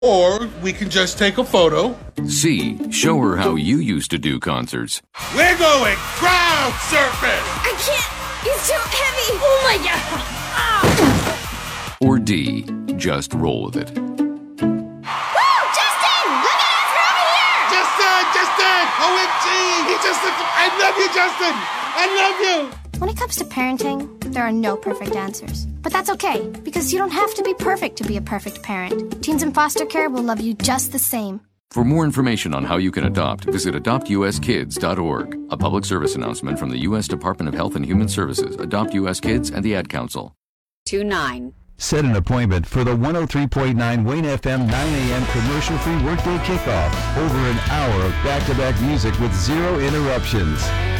Or we can just take a photo. C. Show her how you used to do concerts. We're going crowd surfing! I can't! He's too heavy! Oh my god! Ah. Or D. Just roll with it. Woo! Justin! Look at us! We're over here! Justin! OMG! I love you, Justin! I love you! When it comes to parenting, there are no perfect answers. But that's okay, because you don't have to be perfect to be a perfect parent. Teens in foster care will love you just the same. For more information on how you can adopt, visit adoptuskids.org. A public service announcement from the U.S. Department of Health and Human Services, Adopt U.S. Kids, and the Ad Council. 29. Set an appointment for the 103.9 Wayne FM 9 a.m. commercial-free workday kickoff. Over an hour of back-to-back music with zero interruptions.